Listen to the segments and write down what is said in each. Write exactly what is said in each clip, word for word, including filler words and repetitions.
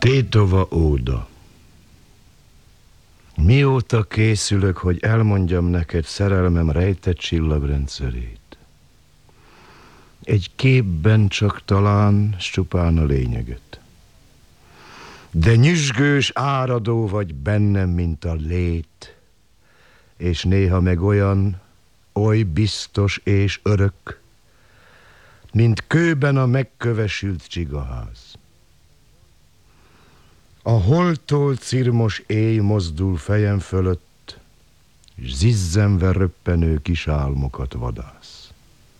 Pétova óda. Mióta készülök, hogy elmondjam neked szerelmem rejtett csillagrendszerét? Egy képben csak talán, s csupán a lényeget. De nyüzsgős áradó vagy bennem, mint a lét, és néha meg olyan, oly biztos és örök, mint kőben a megkövesült csigaház. A holttól cirmos éj mozdul fejem fölött, s zizzenve röppenő kis álmokat vadász.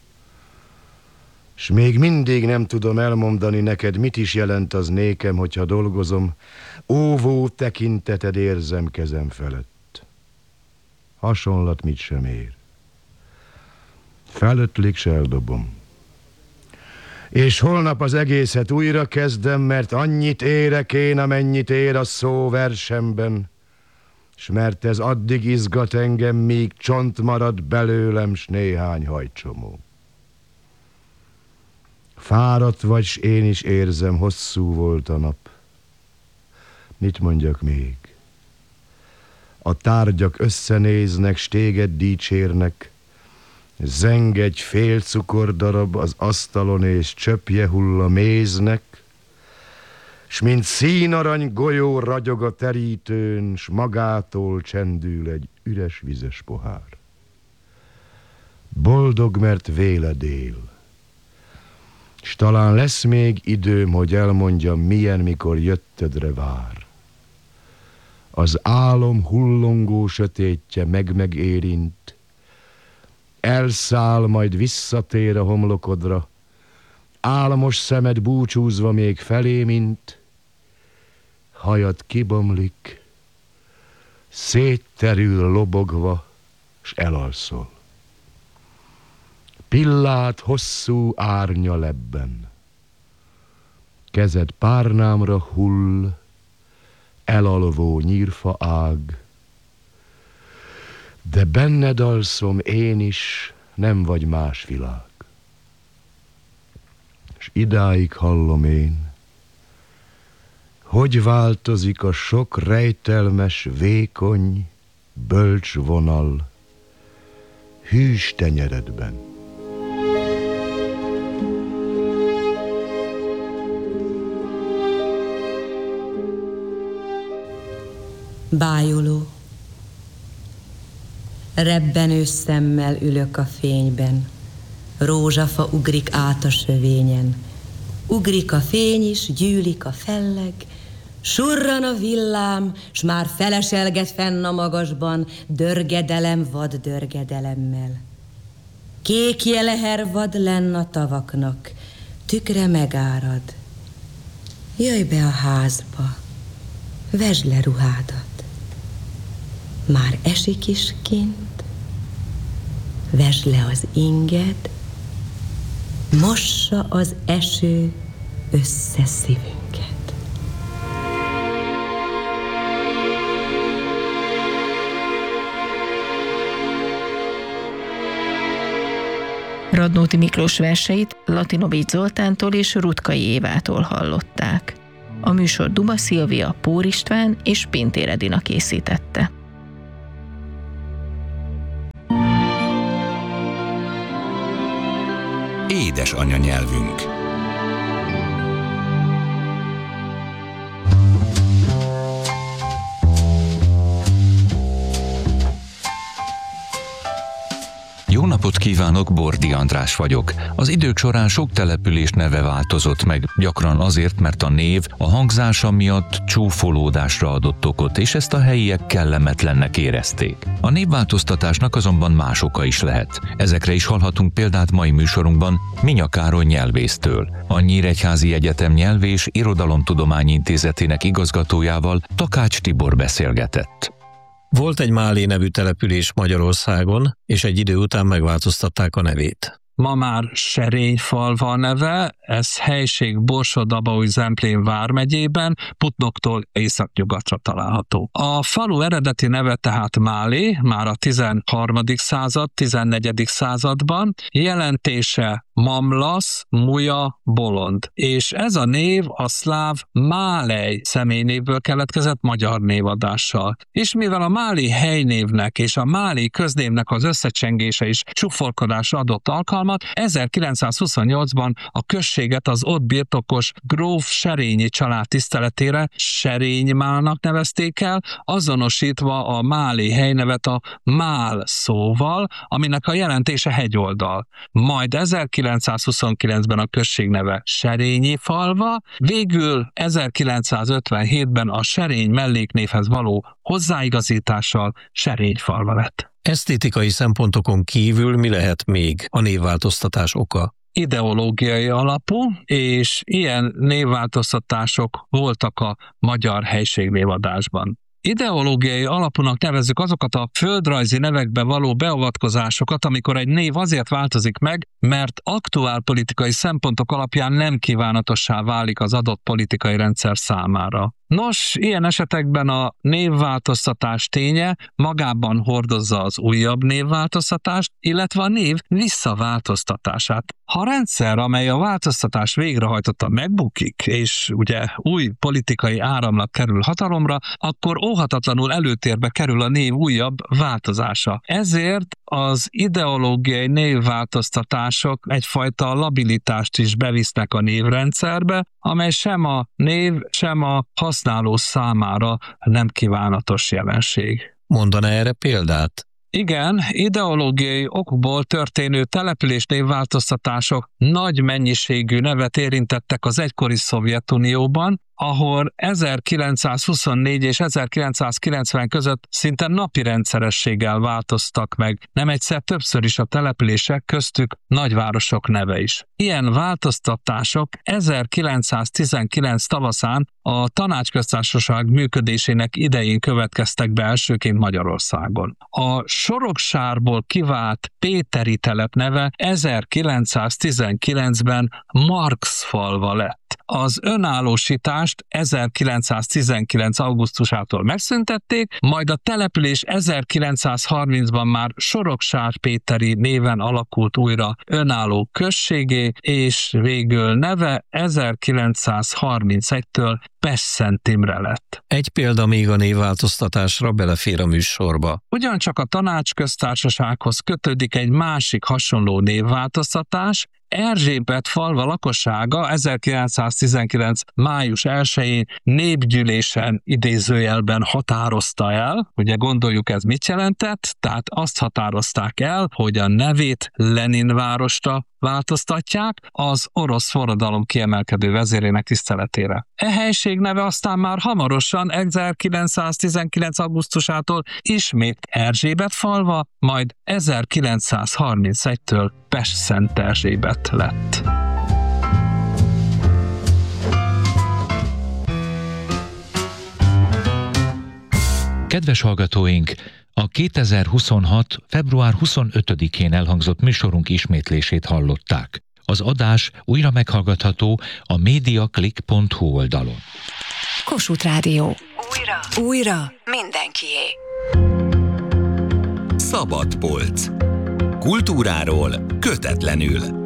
S még mindig nem tudom elmondani neked, mit is jelent az nékem, hogyha dolgozom, óvó tekinteted érzem kezem felett. Hasonlat mit sem ér. Felötlik, s eldobom. És holnap az egészet újra kezdem, mert annyit érek én, amennyit ér a szó versemben, s mert ez addig izgat engem, míg csont marad belőlem, s néhány hajcsomó. Fáradt vagy, s én is érzem, hosszú volt a nap. Mit mondjak még? A tárgyak összenéznek, s téged dicsérnek, zeng egy fél cukordarab az asztalon, és csöpje hull a méznek, s mint színarany golyó ragyog a terítőn, s magától csendül egy üres vizes pohár. Boldog, mert véle dél, s talán lesz még időm, hogy elmondjam, milyen, mikor jöttedre vár. Az álom hullongó sötétje meg-megérint, elszáll, majd visszatér a homlokodra, álmos szemed búcsúzva még felé, mint hajad kibomlik, szétterül lobogva, s elalszol. Pillát hosszú árnya lebben, kezed párnámra hull, elalvó nyírfa ág, de benned alszom én is, nem vagy más világ. S idáig hallom én, hogy változik a sok rejtelmes, vékony, bölcs vonal hűs tenyeredben. Bájoló. Rebbenő szemmel ülök a fényben, rózsafa ugrik át a sövényen, ugrik a fény is, gyűlik a felleg, surran a villám, s már feleselget fenn a magasban, dörgedelem vad dörgedelemmel. Kék jeleher vad lenn a tavaknak, tükre megárad. Jöjj be a házba, vesd le ruhádat. Már esik is kint, vesd le az inged, mossa az eső össze szívünket. Radnóti Miklós verseit Latinovics Zoltántól és Rutkai Évától hallották. A műsor Duma Szilvia, Pór István és Pintér Edina készítette. Édes anyanyelvünk. Jó napot kívánok, Bordi András vagyok. Az idők során sok település neve változott meg, gyakran azért, mert a név a hangzása miatt csúfolódásra adott okot, és ezt a helyiek kellemetlennek érezték. A névváltoztatásnak azonban más oka is lehet. Ezekre is hallhatunk példát mai műsorunkban Minya Károly nyelvésztől. A Nyíregyházi Egyetem Nyelv- és Irodalomtudományi Intézetének igazgatójával, Takács Tibor beszélgetett. Volt egy Málé nevű település Magyarországon, és egy idő után megváltoztatták a nevét. Ma már Serényfalva a neve, ez helység Borsod-Abaúj-Zemplén vármegyében, Putnoktól északnyugatra található. A falu eredeti neve tehát Málé, már a tizenharmadik század, tizennegyedik században, jelentése Mamlasz, Muja, Bolond. És ez a név a szláv Málej személynévből keletkezett magyar névadással. És mivel a máli helynévnek és a máli köznévnek az összecsengése is csúfolkodásra adott alkalmat, ezerkilencszázhuszonnyolcban a községet az ott birtokos gróf Serényi család tiszteletére Serénymálnak nevezték el, azonosítva a máli helynevet a Mál szóval, aminek a jelentése hegyoldal. Majd ezerkilencszázhuszonkilencben a község neve Serényi falva, végül ezerkilencszázötvenhétben a Serény melléknévhez való hozzáigazítással Serényfalva lett. Esztétikai szempontokon kívül mi lehet még a névváltoztatás oka? Ideológiai alapú, és ilyen névváltoztatások voltak a magyar helységnévadásban. Ideológiai alapúnak nevezzük azokat a földrajzi nevekbe való beavatkozásokat, amikor egy név azért változik meg, mert aktuál politikai szempontok alapján nem kívánatossá válik az adott politikai rendszer számára. Nos, ilyen esetekben a névváltoztatás ténye magában hordozza az újabb névváltoztatást, illetve a név visszaváltoztatását. Ha a rendszer, amely a változtatás végrehajtotta, megbukik, és ugye új politikai áramlat kerül hatalomra, akkor óhatatlanul előtérbe kerül a név újabb változása. Ezért az ideológiai névváltoztatások egyfajta labilitást is bevisznek a névrendszerbe, amely sem a név, sem a használó számára nem kívánatos jelenség. Mondaná erre példát? Igen, ideológiai okból történő településnévváltoztatások nagy mennyiségű nevet érintettek az egykori Szovjetunióban, ahol ezerkilencszázhuszonnégy és ezerkilencszázkilencven között szinte napi rendszerességgel változtak meg, nem egyszer többször is a települések, köztük nagyvárosok neve is. Ilyen változtatások ezerkilencszáztizenkilenc tavaszán a Tanácsköztársaság működésének idején következtek be elsőként Magyarországon. A Soroksárból kivált Péteri telep neve ezerkilencszáztizenkilencben Marxfalva lett. Az önállósítást ezerkilencszáztizenkilenc augusztusától megszüntették, majd a település ezerkilencszázharmincban már Soroksár-Péteri néven alakult újra önálló községé, és végül neve ezerkilencszázharmincegytől Pest-Szent Imre lett. Egy példa még a névváltoztatásra belefér a műsorba. Ugyancsak a Tanácsköztársasághoz kötődik egy másik hasonló névváltoztatás. Erzsébetfalva lakossága ezerkilencszáztizenkilenc május elsején népgyűlésen idézőjelben határozta el, ugye gondoljuk ez mit jelentett, tehát azt határozták el, hogy a nevét Lenin városra változtatják az orosz forradalom kiemelkedő vezérének tiszteletére. E helység neve aztán már hamarosan ezerkilencszáztizenkilenc augusztusától ismét Erzsébetfalva, majd ezerkilencszázharmincegytől Pest-Szent Erzsébet lett. Kedves hallgatóink! A kétezer-huszonhat. február huszonötödikén elhangzott műsorunk ismétlését hallották. Az adás újra meghallgatható a mediaclick pont hu oldalon. Kossuth Rádió. Újra. Újra. Mindenkié. Szabad polc. Kultúráról kötetlenül.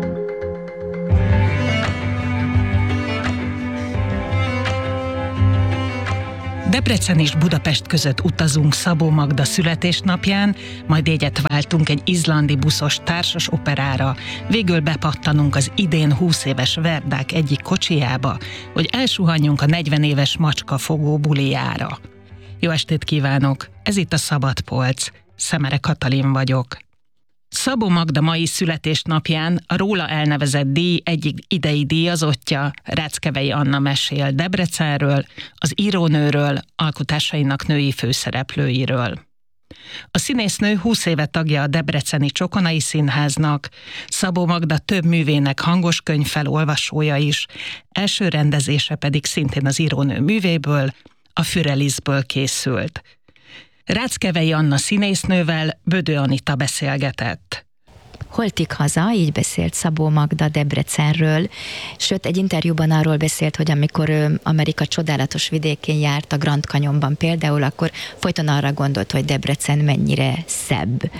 Debrecen és Budapest között utazunk Szabó Magda születésnapján, majd jegyet váltunk egy izlandi buszos társas operára, végül bepattanunk az idén húsz éves Verdák egyik kocsijába, hogy elsuhanjunk a negyven éves macskafogó bulijára. Jó estét kívánok! Ez itt a Szabad Polc. Szemere Katalin vagyok. Szabó Magda mai születésnapján a róla elnevezett díj egyik idei díjazottja, Ráckevei Anna mesél Debrecenről, az írónőről, alkotásainak női főszereplőiről. A színésznő húsz éve tagja a debreceni Csokonai Színháznak, Szabó Magda több művének hangos könyv felolvasója is, első rendezése pedig szintén az írónő művéből, a Füreliszből készült. Ráckevei Anna színésznővel Bödő Anita beszélgetett. Holtig haza, így beszélt Szabó Magda Debrecenről, sőt egy interjúban arról beszélt, hogy amikor ő Amerika csodálatos vidékén járt, a Grand Canyonban például, akkor folyton arra gondolt, hogy Debrecen mennyire szebb.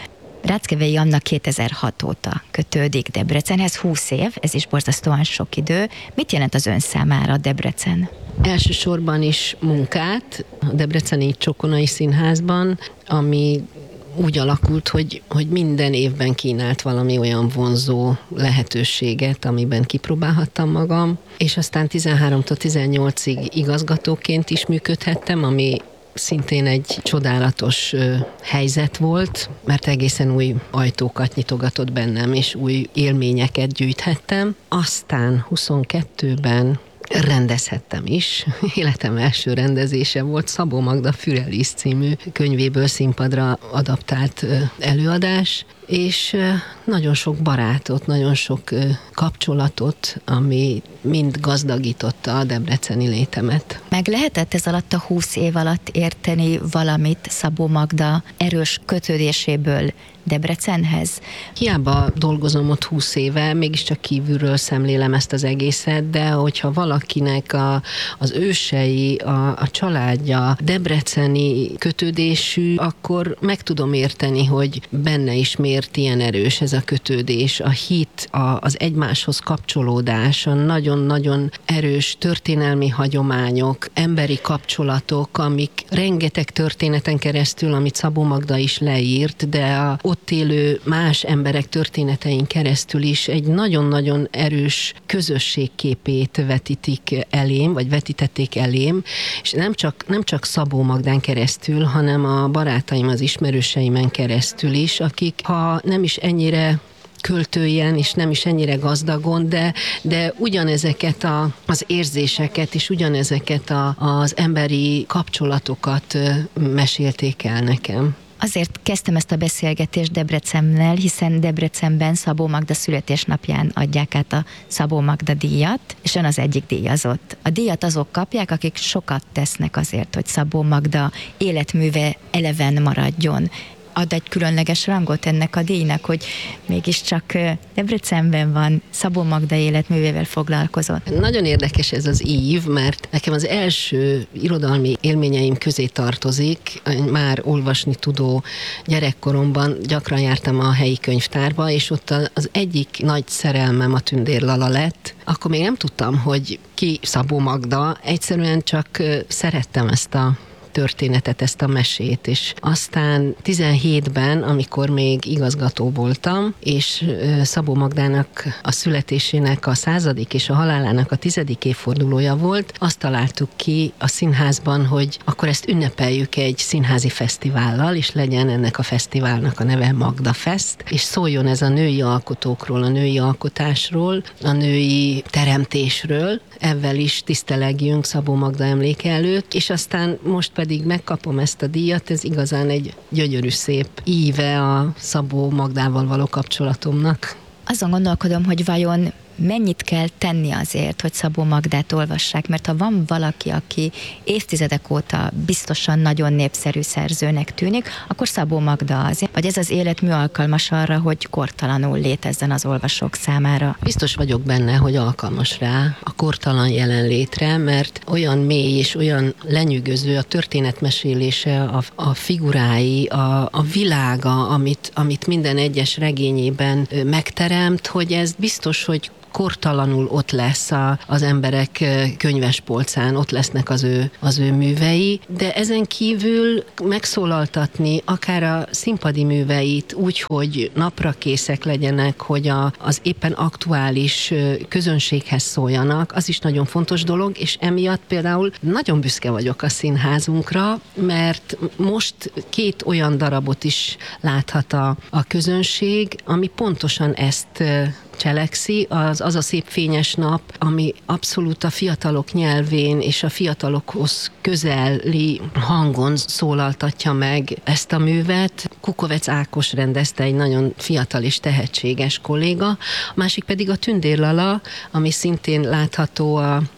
Ráckevei Anna kétezer-hat óta kötődik Debrecenhez, húsz év, ez is borzasztóan sok idő. Mit jelent az ön számára Debrecen? Elsősorban is munkát a Debreceni Csokonai Színházban, ami úgy alakult, hogy, hogy minden évben kínált valami olyan vonzó lehetőséget, amiben kipróbálhattam magam, és aztán tizenháromtól tizennyolcig igazgatóként is működhettem, ami szintén egy csodálatos ö, helyzet volt, mert egészen új ajtókat nyitogatott bennem, és új élményeket gyűjthettem. Aztán huszonkettőben rendezhettem is. Életem első rendezése volt Szabó Magda Fürelis című könyvéből színpadra adaptált előadás, és nagyon sok barátot, nagyon sok kapcsolatot, ami mind gazdagította a debreceni létemet. Meg lehetett ez alatt a húsz év alatt érteni valamit Szabó Magda erős kötődéséből Debrecenhez? Hiába dolgozom ott húsz éve, mégiscsak kívülről szemlélem ezt az egészet, de hogyha valakinek a, az ősei, a, a családja debreceni kötődésű, akkor meg tudom érteni, hogy benne is miért ilyen erős ez a kötődés, a hit, a, az egymáshoz kapcsolódás, a nagyon-nagyon erős történelmi hagyományok, emberi kapcsolatok, amik rengeteg történeten keresztül, amit Szabó Magda is leírt, de a ott élő más emberek történetein keresztül is egy nagyon-nagyon erős közösségképét vetítik elém, vagy vetítették elém, és nem csak, nem csak Szabó Magdán keresztül, hanem a barátaim, az ismerőseimen keresztül is, akik ha nem is ennyire költőjen, és nem is ennyire gazdagon, de, de ugyanezeket a, az érzéseket, és ugyanezeket a, az emberi kapcsolatokat mesélték el nekem. Azért kezdtem ezt a beszélgetést Debrecennel, hiszen Debrecenben Szabó Magda születésnapján adják át a Szabó Magda díjat, és ön az egyik díjazott. A díjat azok kapják, akik sokat tesznek azért, hogy Szabó Magda életműve eleven maradjon. Ad egy különleges rangot ennek a díjnak, hogy mégiscsak Debrecenben van, Szabó Magda életművével foglalkozott. Nagyon érdekes ez az ív, mert nekem az első irodalmi élményeim közé tartozik. Már olvasni tudó gyerekkoromban gyakran jártam a helyi könyvtárba, és ott az egyik nagy szerelmem a Tündér Lala lett. Akkor még nem tudtam, hogy ki Szabó Magda, egyszerűen csak szerettem ezt a történetet, ezt a mesét, és aztán tizenhétben, amikor még igazgató voltam, és Szabó Magdának a születésének a századik és a halálának a tizedik évfordulója volt, azt találtuk ki a színházban, hogy akkor ezt ünnepeljük egy színházi fesztivállal, és legyen ennek a fesztiválnak a neve Magda Fest, és szóljon ez a női alkotókról, a női alkotásról, a női teremtésről, ezzel is tisztelegjünk Szabó Magda emléke előtt, és aztán most pedig megkapom ezt a díjat, ez igazán egy gyönyörű szép íve a Szabó Magdával való kapcsolatomnak. Azon gondolkodom, hogy vajon mennyit kell tenni azért, hogy Szabó Magdát olvassák, mert ha van valaki, aki évtizedek óta biztosan nagyon népszerű szerzőnek tűnik, akkor Szabó Magda az. Vagy ez az életmű alkalmas arra, hogy kortalanul létezzen az olvasók számára? Biztos vagyok benne, hogy alkalmas rá a kortalan jelenlétre, mert olyan mély és olyan lenyűgöző a történetmesélése, a, a figurái, a, a világa, amit, amit minden egyes regényében megteremt, hogy ez biztos, hogy kortalanul ott lesz a, az emberek könyvespolcán, ott lesznek az ő, az ő művei, de ezen kívül megszólaltatni akár a színpadi műveit úgy, hogy naprakészek legyenek, hogy a, az éppen aktuális közönséghez szóljanak, az is nagyon fontos dolog, és emiatt például nagyon büszke vagyok a színházunkra, mert most két olyan darabot is láthat a, a közönség, ami pontosan ezt cselekszi, az, az a szép fényes nap, ami abszolút a fiatalok nyelvén és a fiatalokhoz közeli hangon szólaltatja meg ezt a művet. Kukovec Ákos rendezte, egy nagyon fiatal és tehetséges kolléga, a másik pedig a Tündér Lala, ami szintén látható a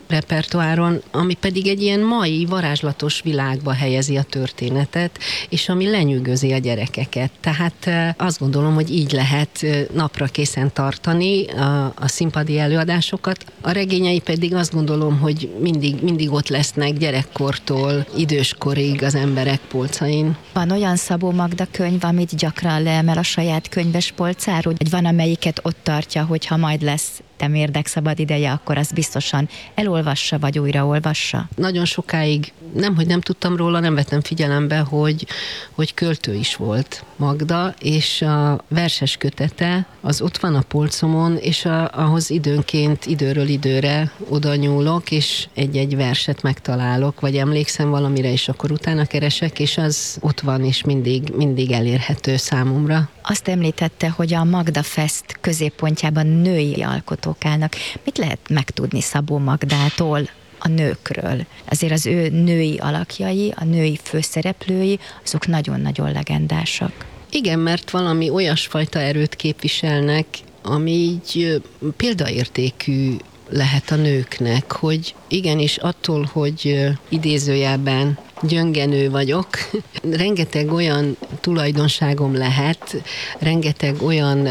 repertoáron, ami pedig egy ilyen mai varázslatos világba helyezi a történetet, és ami lenyűgözi a gyerekeket. Tehát azt gondolom, hogy így lehet napra készen tartani a, a színpadi előadásokat. A regényei pedig azt gondolom, hogy mindig, mindig ott lesznek gyerekkortól időskorig az emberek polcain. Van olyan Szabó Magda könyv, amit gyakran leemel a saját könyves polcáról, vagy van, amelyiket ott tartja, hogy ha majd lesz temérdek szabad ideje, akkor azt biztosan elolvassa, vagy újraolvassa? Nagyon sokáig nem, hogy nem tudtam róla, nem vettem figyelembe, hogy, hogy költő is volt Magda, és a verses kötete az ott van a polcomon, és a, ahhoz időnként, időről időre oda nyúlok, és egy-egy verset megtalálok, vagy emlékszem valamire, és akkor utána keresek, és az ott van, és mindig, mindig elérhető számomra. Azt említette, hogy a Magda Fest középpontjában női alkotók állnak. Mit lehet megtudni Szabó Magdától a nőkről? Azért az ő női alakjai, a női főszereplői, azok nagyon-nagyon legendásak. Igen, mert valami olyasfajta erőt képviselnek, ami így példaértékű lehet a nőknek, hogy igenis attól, hogy idézőjelben gyöngenő vagyok, rengeteg olyan tulajdonságom lehet, rengeteg olyan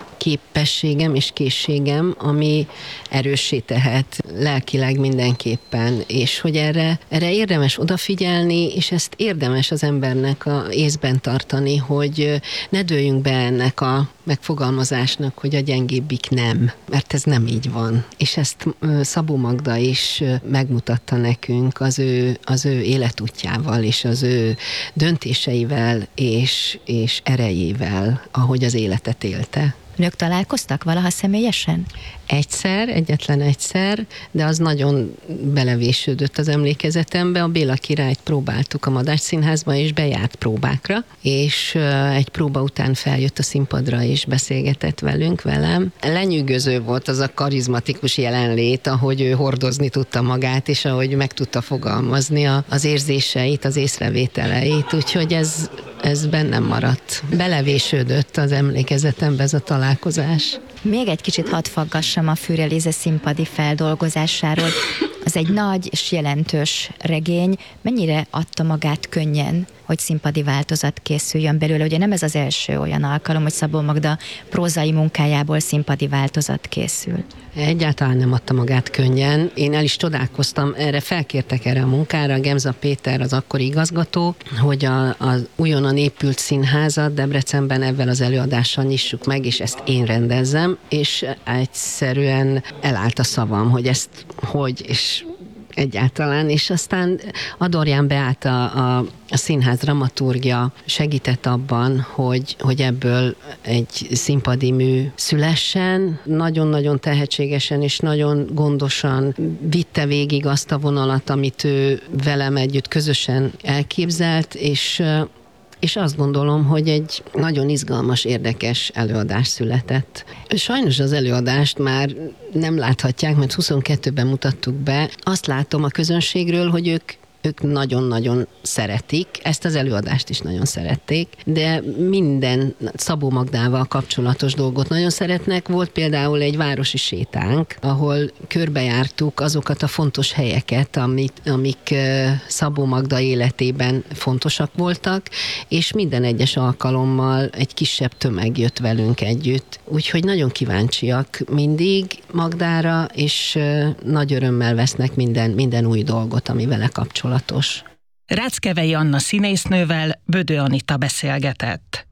képességem és készségem, ami erőssé tehet lelkileg mindenképpen, és hogy erre, erre érdemes odafigyelni, és ezt érdemes az embernek a észben tartani, hogy ne dőljünk be ennek a megfogalmazásnak, hogy a gyengébbik nem, mert ez nem így van. És ezt Szabó Magda is megmutatta nekünk az ő, az ő életútjával, és az ő döntéseivel, és, és erejével, ahogy az életet élte. Nők találkoztak valaha személyesen? Egyszer, egyetlen egyszer, de az nagyon belevésődött az emlékezetembe. A Béla Királyt próbáltuk a Madách Színházban, és bejárt próbákra, és egy próba után feljött a színpadra, és beszélgetett velünk, velem. Lenyűgöző volt az a karizmatikus jelenlét, ahogy ő hordozni tudta magát, és ahogy meg tudta fogalmazni az érzéseit, az észrevételeit, úgyhogy ez, ez bennem maradt. Belevésődött az emlékezetembe ez a találkozás. Még egy kicsit hadd faggassam a Fürel Éze színpadi feldolgozásáról. Az egy nagy és jelentős regény. Mennyire adta magát könnyen, hogy színpadi változat készüljön belőle? Ugye nem ez az első olyan alkalom, hogy Szabó Magda prózai munkájából színpadi változat készül. Egyáltalán nem adta magát könnyen. Én el is csodálkoztam, erre felkértek erre a munkára, Gemza Péter, az akkori igazgató, hogy a, az újonnan épült színházat Debrecenben ebben az előadással nyissuk meg, és ezt én rendezzem, és egyszerűen elállt a szavam, hogy ezt hogy, és egyáltalán, és aztán Adorján Beáta, a, a színház dramaturgja segített abban, hogy, hogy ebből egy színpadi mű szülessen. Nagyon-nagyon tehetségesen és nagyon gondosan vitte végig azt a vonalat, amit ő velem együtt közösen elképzelt, és és azt gondolom, hogy egy nagyon izgalmas, érdekes előadás született. Sajnos az előadást már nem láthatják, mert huszonkettőben mutattuk be. Azt látom a közönségről, hogy ők ők nagyon-nagyon szeretik, ezt az előadást is nagyon szerették, de minden Szabó Magdával kapcsolatos dolgot nagyon szeretnek. Volt például egy városi sétánk, ahol körbejártuk azokat a fontos helyeket, amik, amik Szabó Magda életében fontosak voltak, és minden egyes alkalommal egy kisebb tömeg jött velünk együtt. Úgyhogy nagyon kíváncsiak mindig Magdára, és nagy örömmel vesznek minden, minden új dolgot, ami vele kapcsolatos. Ráckevei Anna színésznővel Bödő Anita beszélgetett.